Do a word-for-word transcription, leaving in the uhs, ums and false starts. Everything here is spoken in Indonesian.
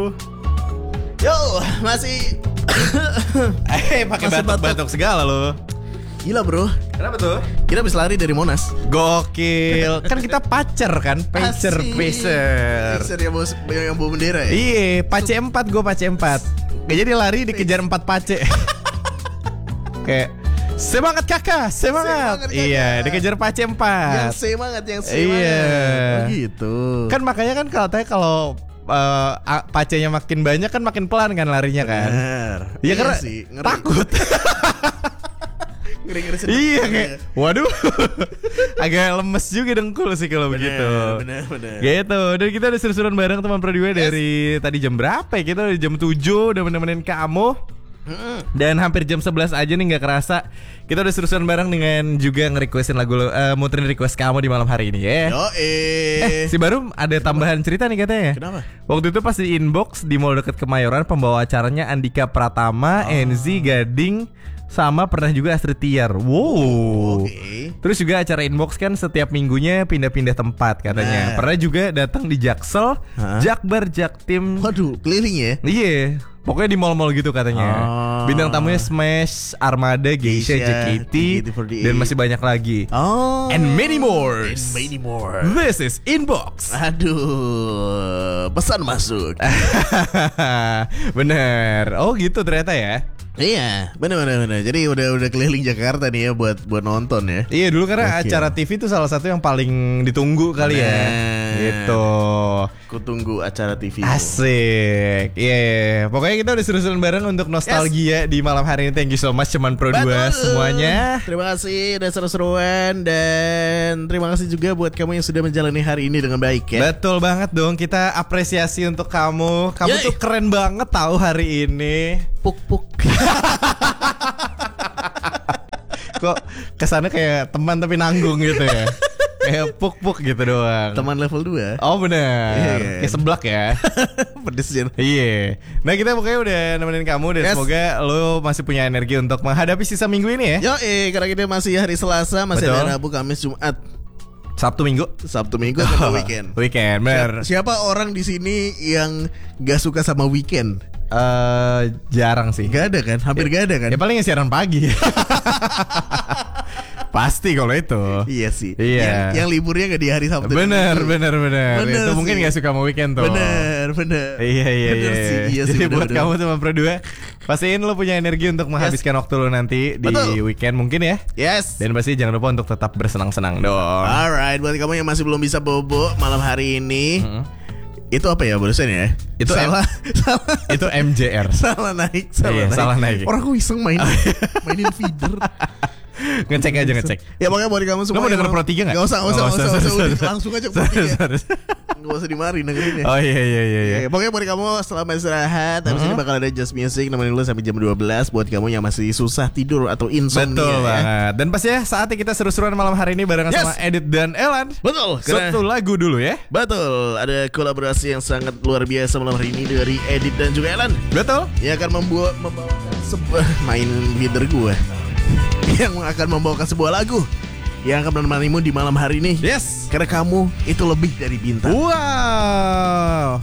Yo, masih Eh, pakai batuk-batuk segala lo. Gila bro. Kenapa tuh? Kita habis lari dari Monas. Gokil. Kan kita pacer kan, pacer, Asik. pacer. Pacer yang bawa, yang bawa bendera ya. Iya, pace empat, gue pace empat. Gak jadi lari dikejar empat pace. Kayak semangat kakak, semangat. Semangat, kakak. Iya, dikejar pace empat. Yang semangat, yang semangat. Iya. Oh, gitu. Kan makanya kan kalau katanya kalau uh, a- pacenya makin banyak kan makin pelan kan larinya kan. Bener. Iya karena sih, ngeri. takut. Ngeri-ngeri sedap. Iya kayak waduh. Agak lemes juga dengkul sih kalau Bener, begitu. bener, bener. Gitu. Dan kita udah seru-seruan bareng teman Pro dua dari tadi jam berapa ya? Kita udah jam tujuh udah menemenin kamu. Mm-mm. Dan hampir jam sebelas aja nih gak kerasa. Kita udah seru-seruan bareng dengan juga nge-requestin lagu uh, muterin request kamu di malam hari ini ya. Yo Eh, si Barum ada tambahan cerita nih katanya. Kenapa? Waktu itu pas di inbox di mall deket Kemayoran, pembawa acaranya Andika Pratama, Oh. Enzi Gading, sama pernah juga Astrid Tiar. Wow. Oke. Terus juga acara inbox kan setiap minggunya pindah-pindah tempat katanya. Nah. Pernah juga datang di Jaksel, Hah? Jakbar, Jaktim. Waduh, keliling ya. Iya, pokoknya di mall-mall gitu katanya. Oh. Bintang tamunya Smash, Armada, Geisha, Geisha, J K T, J K T empat delapan. dan masih banyak lagi. Oh. And many more. And many more. This is Inbox. Aduh, pesan masuk. Bener. Oh gitu ternyata ya. Iya, bener bener bener. Jadi udah udah keliling Jakarta nih ya buat buat nonton ya. Iya dulu karena Gokil. acara T V itu salah satu yang paling ditunggu kali ya. Bener. Gitu. Aku tunggu acara T V. Asik. Iya, yeah. Pokoknya kita udah seru-seruan bareng untuk nostalgia di malam hari ini. Thank you so much Cuman Pro dua semuanya. Terima kasih udah seru-seruan dan terima kasih juga buat kamu yang sudah menjalani hari ini dengan baik ya. Betul banget dong. Kita apresiasi untuk kamu. Kamu Yay. tuh keren banget tahu hari ini. Puk puk. Kok kesannya kayak teman tapi nanggung gitu ya. Kayak puk-puk gitu doang. Teman level dua. Oh benar. Iya. Kayak seblak ya. Pedes ya. Iya. Nah kita pokoknya udah nemenin kamu dan Yes. semoga lo masih punya energi untuk menghadapi sisa minggu ini ya. Yo eh karena kita masih hari Selasa, masih Betul. ada Rabu, Kamis, Jumat, Sabtu Minggu. Sabtu, Minggu atau weekend. Weekend, bener. Siapa orang di sini yang gak suka sama weekend? Eh jarang sih. Gak ada kan? Hampir gak ada kan? Ya paling siaran pagi. Pasti kalau itu. Iya sih. Iya. Yang, yang liburnya gak di hari Sabtu. Bener, bener, bener. Bener Itu sih. mungkin gak suka sama weekend tuh. Bener, bener. Iya, iya, Bener iya. sih, iya sih, Jadi bener, buat bener. kamu teman Pro dua, pastiin lo punya energi untuk menghabiskan waktu lo nanti di Betul. weekend mungkin ya. Yes. Dan pasti jangan lupa untuk tetap bersenang-senang dong. Alright, buat kamu yang masih belum bisa bobo malam hari ini, Mm-mm. itu apa ya barusan ya? Itu salah, salah, Itu M J R. salah naik, salah Iya, naik. salah naik. Orang aku iseng main, mainin feeder. Ngecek aja ngecek. Ya pokoknya buat kamu semua. Lo mau yang denger emang- Pro tiga nggak? Gak usah, gak usah, Oh, gak usah, sorry, gak usah, sorry, udah, sorry. langsung aja Pro Sorry, tiga. sorry. Gak usah dimari dengerin ya. Oh iya iya iya iya. Ya, pokoknya buat kamu selama istirahat, habis Mm-hmm. ini bakal ada Just Music nemenin lu sampai jam dua belas buat kamu yang masih susah tidur atau insomnia. Betul ya. banget. Dan pas ya saatnya kita seru-seruan malam hari ini barengan Yes. sama Edit dan Elan. Betul, karena- Satu lagu dulu ya. Betul, ada kolaborasi yang sangat luar biasa malam hari ini dari Edit dan juga Elan. Betul. Yang akan membuat membawakan sebuah main leader gue yang akan membawakan sebuah lagu yang akan menemanimu di malam hari ini. Yes. Karena kamu itu lebih dari bintang. Wow.